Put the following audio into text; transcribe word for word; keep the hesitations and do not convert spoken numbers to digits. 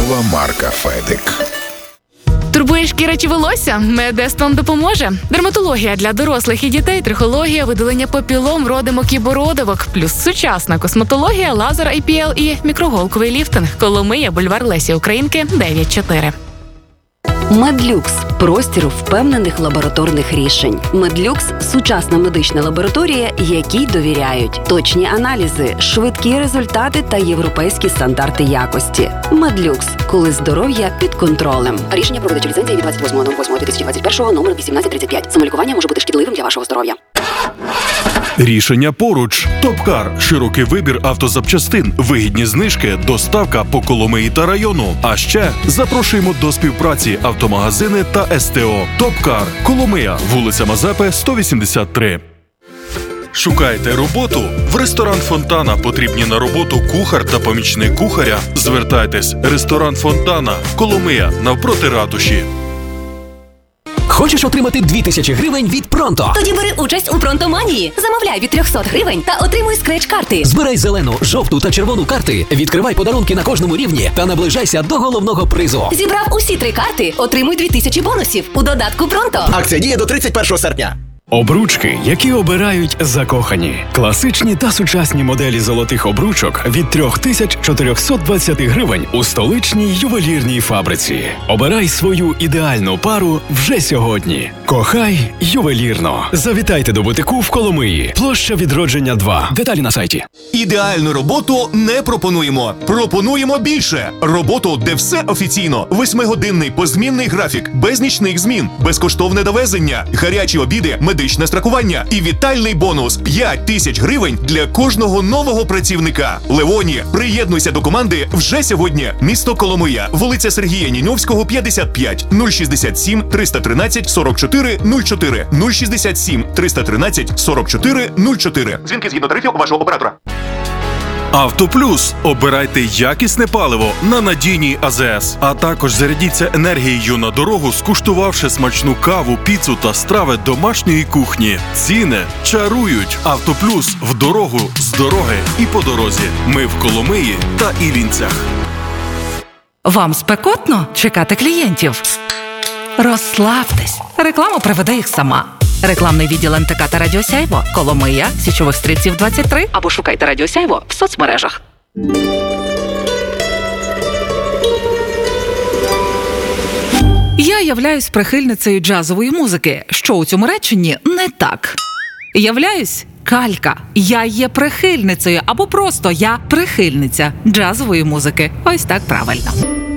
Торгова марка «Федик». Турбує шкіра чи волосся? Медест вам допоможе. Дерматологія для дорослих і дітей, трихологія, видалення папілом, родимок і бородавок, плюс сучасна косметологія, лазер ай пі ел і мікроголковий ліфтинг. Коломия, бульвар Лесі Українки, дев'ять чотири. Медлюкс – простір впевнених лабораторних рішень. Медлюкс – сучасна медична лабораторія, якій довіряють. Точні аналізи, швидкі результати та європейські стандарти якості. Медлюкс – коли здоров'я під контролем. Рішення про видачу ліцензії від двадцять восьмого лютого дві тисячі двадцять першого, номер вісімнадцять тридцять п'ять. Самолікування може бути шкідливим для вашого здоров'я. Рішення поруч. Топкар. Широкий вибір автозапчастин, вигідні знижки, доставка по Коломиї та району. А ще запрошуємо до співпраці автомагазини та ес те о. Топкар. Коломия. Вулиця Мазепи, сто вісімдесят три. Шукаєте роботу? В ресторан Фонтана потрібні на роботу кухар та помічник кухаря? Звертайтесь. Ресторан Фонтана. Коломия. Навпроти ратуші. Хочеш отримати дві тисячі гривень від Пронто? Тоді бери участь у Пронтоманії. Замовляй від триста гривень та отримуй скреч-карти. Збирай зелену, жовту та червону карти, відкривай подарунки на кожному рівні та наближайся до головного призу. Зібрав усі три карти, отримуй дві тисячі бонусів у додатку Пронто. Акція діє до тридцять першого серпня. Обручки, які обирають закохані. Класичні та сучасні моделі золотих обручок від три тисячі чотириста двадцять гривень у столичній ювелірній фабриці. Обирай свою ідеальну пару вже сьогодні. Кохай ювелірно. Завітайте до бутику в Коломиї. Площа Відродження два. Деталі на сайті. Ідеальну роботу не пропонуємо. Пропонуємо більше. Роботу, де все офіційно. Восьмигодинний позмінний графік, без нічних змін, безкоштовне довезення, гарячі обіди, медичне страхування і вітальний бонус п'ять тисяч гривень для кожного нового працівника. Левоні, приєднуйся до команди вже сьогодні. Місто Коломия, вулиця Сергія Ніньовського, п'ятдесят п'ять, нуль шістдесят сім триста тринадцять сорок чотири нуль чотири, нуль шістдесят сім триста тринадцять сорок чотири нуль чотири. Дзвінки згідно тарифів вашого оператора. Автоплюс. Обирайте якісне паливо на надійній а зе ес. А також зарядіться енергією на дорогу, скуштувавши смачну каву, піцу та страви домашньої кухні. Ціни чарують. Автоплюс. В дорогу, з дороги і по дорозі. Ми в Коломиї та Іллінцях. Вам спекотно чекати клієнтів? Розслабтесь. Реклама приведе їх сама. Рекламний відділ ен те ка та Радіо Сяйво, Коломия, Січових Стрільців двадцять три, або шукайте Радіо Сяйво в соцмережах. Я являюсь прихильницею джазової музики. Що у цьому реченні не так? Являюсь калька. Я є прихильницею, або просто я прихильниця джазової музики. Ось так правильно.